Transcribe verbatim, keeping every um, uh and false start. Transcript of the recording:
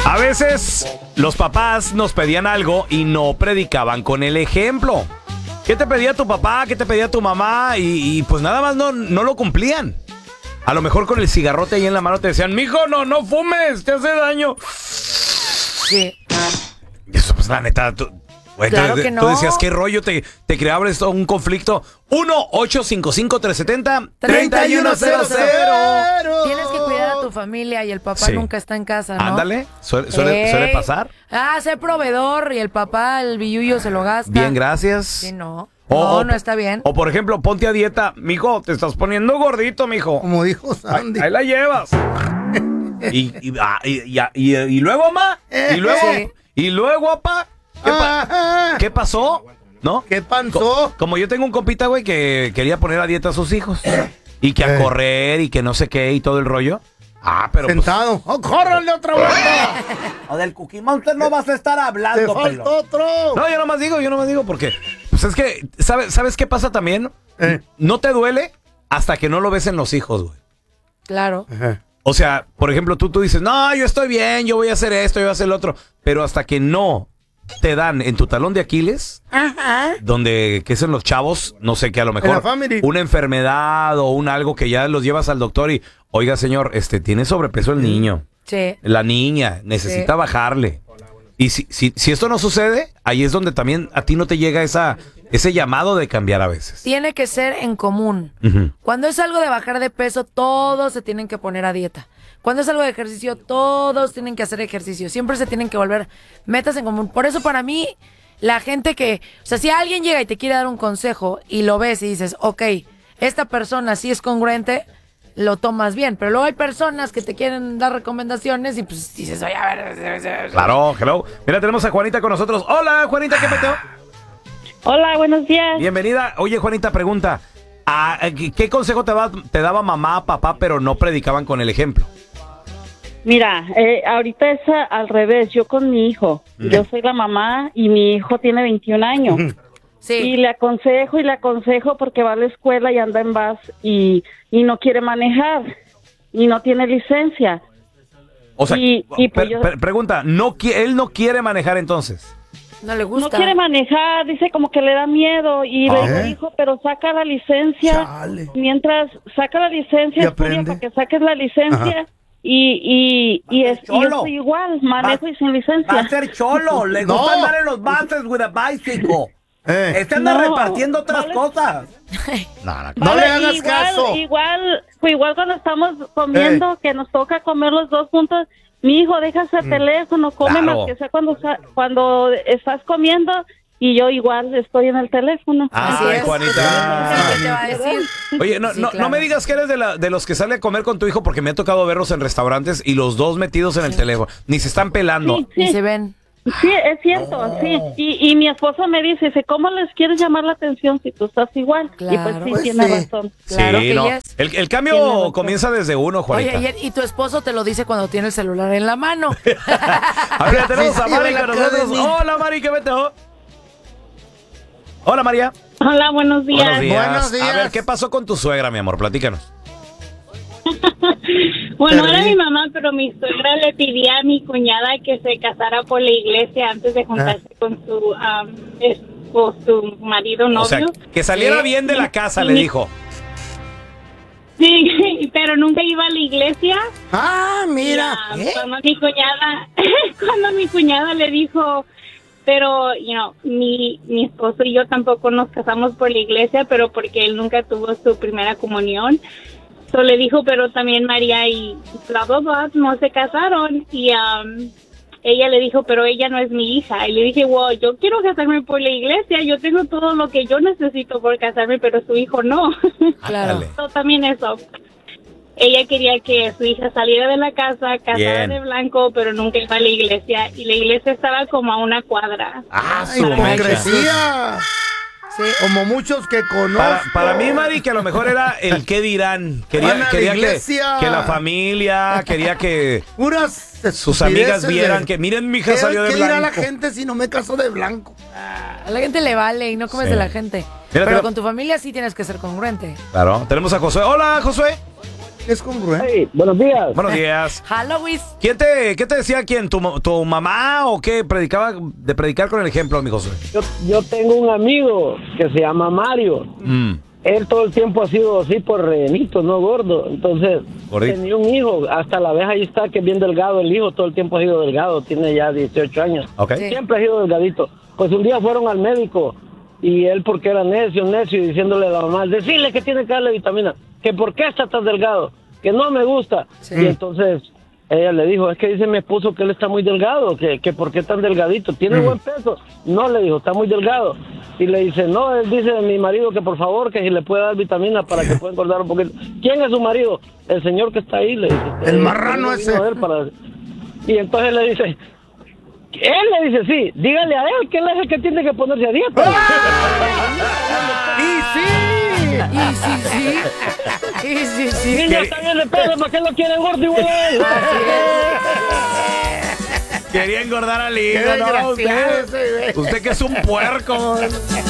A veces los papás nos pedían algo y no predicaban con el ejemplo. ¿Qué te pedía tu papá? ¿Qué te pedía tu mamá? Y, y pues nada más no, no lo cumplían. A lo mejor con el cigarrote ahí en la mano te decían, mijo, no, no fumes, te hace daño. Sí. Y eso pues la neta, tú, güey, Claro tú, que no. tú decías, ¿qué rollo? Te, te creaba esto un conflicto. uno ocho cinco cinco tres siete cero tres uno cero cero. Tienes que cuidar a tu familia y el papá Sí. nunca está en casa, ¿no? Ándale, suele, suele, Ey. suele pasar. Ah, ser proveedor y el papá, el billullo se lo gasta. Bien, gracias. Sí, no. O- no, o- no está bien. O por ejemplo, ponte a dieta. Mijo, te estás poniendo gordito, mijo. Como dijo Ahí, Sandy. ahí la llevas. y, y, ah, y, y, y, y luego, ma. Y luego, Sí. y luego, papá. ¿Qué, pa- Ajá. ¿Qué pasó? ¿No? ¿Qué Co- pasó? como yo tengo un compita, güey, que quería poner a dieta a sus hijos. Y que a Eh. correr y que no sé qué y todo el rollo. Ah, pero pues, Sentado. ¡Oh, córrele otra vuelta! o del Cookie Monster no vas a estar ¡Te hablando, falta pelón. otro! No, yo nomás digo, yo nomás digo porque pues es que, ¿sabes, ¿sabes qué pasa también? Eh. No te duele hasta que no lo ves en los hijos, güey. Claro. Ajá. O sea, por ejemplo, tú, tú dices, no, yo estoy bien, yo voy a hacer esto, yo voy a hacer lo otro. Pero hasta que no te dan en tu talón de Aquiles, donde, ¿qué son los chavos? No sé, que a lo la mejor family. una enfermedad o un algo que ya los llevas al doctor y, oiga, señor, este, tiene sobrepeso el niño. Sí. La niña necesita Sí. bajarle. Y si, si, si esto no sucede, ahí es donde también a ti no te llega esa, ese llamado de cambiar a veces. Tiene que ser en común. Ujú. Cuando es algo de bajar de peso, todos se tienen que poner a dieta. Cuando es algo de ejercicio, todos tienen que hacer ejercicio. Siempre se tienen que volver metas en común. Por eso para mí, la gente que... O sea, si alguien llega y te quiere dar un consejo y lo ves y dices, ok, esta persona sí es congruente, lo tomas bien. Pero luego hay personas que te quieren dar recomendaciones y pues dices, oye, a ver... Claro, hello. Mira, tenemos a Juanita con nosotros. Hola, Juanita, ¿qué peteo? Hola, buenos días. Bienvenida. Oye, Juanita, pregunta. ¿a- ¿Qué qué consejo te, va- te daba mamá, papá, pero no predicaban con el ejemplo? Mira, eh, ahorita es a- al revés, yo con mi hijo. Yo soy la mamá y mi hijo tiene veintiún años. Y Sí, le aconsejo y le aconsejo porque va a la escuela y anda en bus y, y no quiere manejar y no tiene licencia. O sea, Y- y pues per- yo- per- pregunta, no, qui- él no quiere manejar entonces. no le No gusta. quiere manejar, dice como que le da miedo y le digo, ¿Eh? hijo, pero saca la licencia. Chale. Mientras saca la licencia, ¿Y estudia aprende? para que saques la licencia. Ajá. Y, y, y, es, y yo cholo. soy igual, manejo Va- y sin licencia. ser cholo, le gusta No. andar en los buses with a bicycle. Eh. Este anda No, repartiendo otras vale. cosas. No, no, No le hagas igual, caso. Igual, pues igual cuando estamos comiendo, que nos toca comer los dos juntos, mi hijo, deja ese teléfono, come Claro. más que sea cuando, sa- cuando estás comiendo, y yo igual estoy en el teléfono. Así Ay, es. Juanita. ¿Qué te va a decir? Oye, no, Sí, no, claro. no me digas que eres de, la- de los que sale a comer con tu hijo porque me ha tocado verlos en restaurantes y los dos metidos en el teléfono. Ni se están pelando. Sí, Ni sí. se ven. Sí, es cierto, sí. Y, y mi esposo me dice, dice, ¿cómo les quieres llamar la atención si tú estás igual? Y pues Claro. sí, Pues tiene sí. razón. Claro Sí, que no. yes. El, el Tiene cambio razón. comienza desde uno, Juanita. Oye, y, y tu esposo te lo dice cuando tiene el celular en la mano. A ver, tenemos Sí, a sí, Mari la con nosotros. academia. Hola, Mari, ¿qué meteo? Hola, María. Hola, buenos días. Buenos días. Buenos días. A ver, ¿qué pasó con tu suegra, mi amor? Platícanos. Bueno, Perdí. era mi mamá, pero mi suegra le pedía a mi cuñada que se casara por la iglesia antes de juntarse con su am, es- o su marido novio. O sea, que saliera Sí. bien de la casa, le dijo. Sí, pero nunca iba a la iglesia. Ah, mira. Ah, ¿Eh? Cuando mi cuñada, cuando mi cuñada le dijo, pero, you know, mi, mi esposo y yo tampoco nos casamos por la iglesia, pero porque él nunca tuvo su primera comunión. So le dijo, pero también María y bla, bla, bla, no se casaron. Y um, ella le dijo, pero ella no es mi hija. Y le dije, wow, yo quiero casarme por la iglesia. Yo tengo todo lo que yo necesito por casarme, pero su hijo no. Claro. Ándale. So, también eso. Ella quería que su hija saliera de la casa, casada Bien. de blanco, pero nunca iba a la iglesia. Y la iglesia estaba como a una cuadra. Ah, Ay, su mecha. hipocresía. Sí. Como muchos que conozco. Para, para mí, Mari, que a lo mejor era el qué dirán. Van Quería, a la quería que, iglesia. que la familia, quería que Puras sus amigas estupideces vieran de- que miren, mi hija ¿Qué, salió de qué dirá la blanco. gente si no me caso de blanco? A la gente le vale y no comes Sí. de la gente. Mira, Pero te- con tu familia sí tienes que ser congruente. Claro, tenemos a Josué. Hola, Josué. Es congruente. Hey, buenos días. Buenos días. Halloween. ¿Quién te, ¿Qué te decía quién? ¿Tu, ma- tu mamá o qué? ¿Predicaba de predicar con el ejemplo, mi José? Yo, yo tengo un amigo que se llama Mario. Mm. Él todo el tiempo ha sido así por rellenito, no gordo. Entonces, Gordito. tenía un hijo. Hasta la vez ahí está, que es bien delgado el hijo. Todo el tiempo ha sido delgado. Tiene ya dieciocho años. Ok. Sí. Siempre ha sido delgadito. Pues un día fueron al médico. Y él, porque era necio, necio, y diciéndole a la mamá, decirle que tiene que darle vitamina. Que por qué está tan delgado. Que no me gusta. Sí. Y entonces ella le dijo, es que dice mi esposo que él está muy delgado. Que, que por qué tan delgadito. Tiene buen peso. No, le dijo, está muy delgado. Y le dice, no, él dice a mi marido que por favor, que si le puede dar vitamina para que pueda engordar un poquito. ¿Quién es su marido? El señor que está ahí, le dice. El marrano vino ese. a él para- Y entonces le dice, él le dice, sí, dígale a él que él es el que tiene que ponerse a dieta. ¡Y sí! Y sí, sí. Y sí, sí. Niño está bien de peso, ¿para qué lo quieren gordo igual a él? Quería engordar al hijo, ¡Qué ¿no? desgraciado Usted, ese, güey! usted que es un puerco.